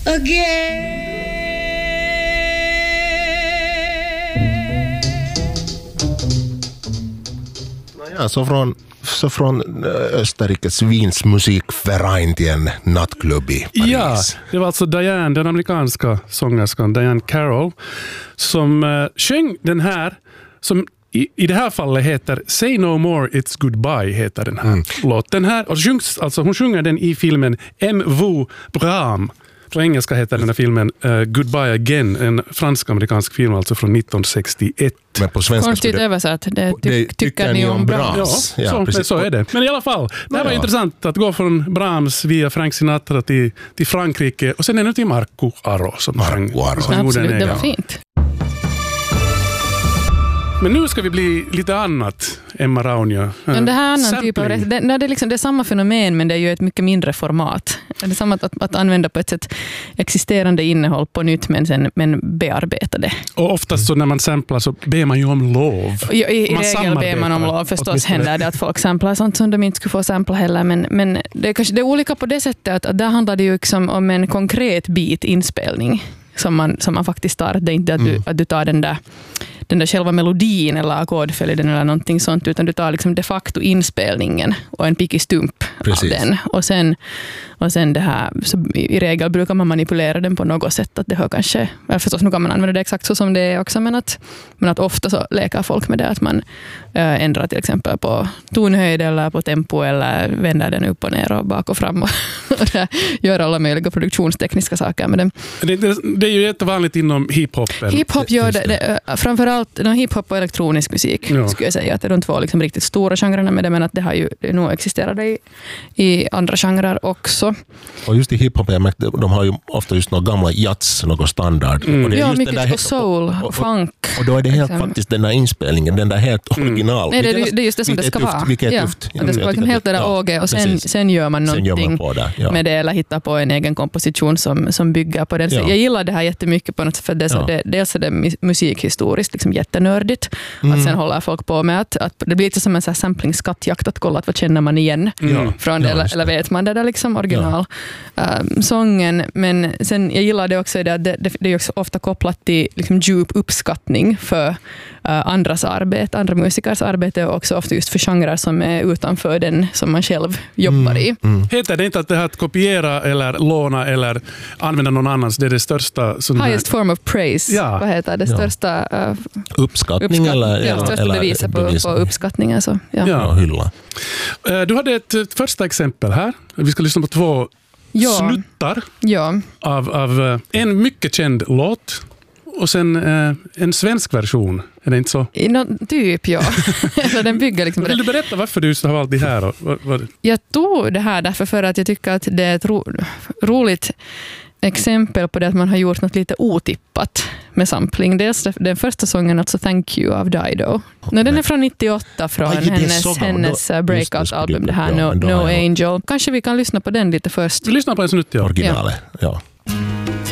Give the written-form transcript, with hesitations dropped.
again. Ja, så från Österrikes Wiens musikverein till en nattklubb i Paris. Ja, det var alltså Diane, den amerikanska sångerskan Diane Carroll, som sjöng den här, som i det här fallet heter Say No More It's Goodbye, heter den här låten här. Och hon sjunger den i filmen M. Vous Bram. På engelska heter den här filmen Goodbye Again, en fransk-amerikansk film alltså från 1961. Men på svenska konstigt översatt, tycker ni om Brahms? Ja, så är det. Men i alla fall, det här var intressant att gå från Brahms via Frank Sinatra till Frankrike och sen ännu till Marco Arro. Absolut, det var fint. Men nu ska vi bli lite annat, Emma Raunio. Men det här är annan typ av det är samma fenomen, men det är ju ett mycket mindre format. Det är samma att använda på ett sätt existerande innehåll på nytt, men bearbeta det. Och oftast så när man samplar så ber man ju om lov. I regel ber man om lov. Förstås händer det att folk samplar sånt som de inte skulle få sampla heller. Men det är olika på det sättet att där handlar det ju liksom om en konkret bit inspelning som man faktiskt tar. Det är inte att du tar den där själva melodin eller ackordföljden eller någonting sånt, utan du tar liksom de facto inspelningen och en pickig stump av den. Och sen det här, så i regel brukar man manipulera den på något sätt, att det hör kanske, förstås nu kan man använda det exakt så som det är också, men att ofta så leker folk med det, att man ändrar till exempel på tonhöjd eller på tempo eller vänder den upp och ner och bak och fram och gör alla möjliga produktionstekniska saker med den. Det är ju jättevanligt inom hiphop. Hiphop gör det framförallt hiphop och elektronisk musik, skulle jag säga, att det är de två liksom riktigt stora genrerna med det, men att det har ju nog existerat i andra genrer också. Och just i hiphop, jag märkte, de har ju ofta just några gamla jazz, något standard. Och det är just mycket den där, och soul, och funk. Och då är det helt faktiskt den där inspelningen, den där helt original. Nej, det är just det som det ska vara. Vilket är tufft. Det ska vara helt det där åge, och sen gör man någonting med det, eller hittar på en egen komposition som bygger på den. Så jag gillar det här jättemycket på något sätt, för dels är det musikhistoriskt liksom jättenördigt, att sen håller folk på med att det blir lite som en samplingsskattjakt, att kolla att vad känner man igen från det, eller vet man det där liksom original sången. Men sen jag gillar det också, det är också ofta kopplat till liksom djup uppskattning för andras arbete, andra musikers arbete, och också ofta just för genrer som är utanför den som man själv jobbar i. Heter det inte att det här att kopiera eller låna eller använda någon annans, det är det största highest form of praise, vad heter det? Största uppskattning eller största beviset på uppskattningen, så hylla. Du hade ett första exempel här. Vi ska lyssna på 2 snuttar av en mycket känd låt och sen en svensk version. Är det inte så? Typ, ja. Den bygger liksom. Vill du berätta varför du just har valt det här? Jag tog det här därför för att jag tycker att det är ett roligt exempel på det, att man har gjort något lite otippat med sampling. Dels den första sången, alltså Thank You av Dido. Den är från 98 från hennes breakout-album, det här No Angel. Kanske vi kan lyssna på den lite först. Vi lyssnar på en snutt, originalet,